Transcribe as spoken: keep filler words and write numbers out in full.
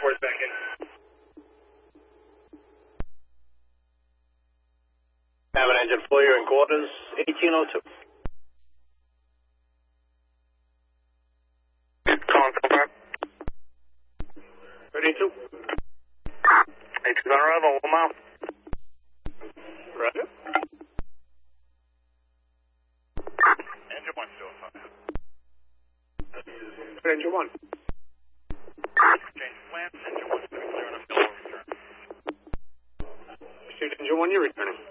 report back in. Cabin engine for you in quarters, eighteen oh two. Calling confirm. thirty-two. eighteen on arrival, one mile. Roger. Engine one still fine. Engine one. Change plans, engine one's going to clear enough to return. Received engine one, you're returning.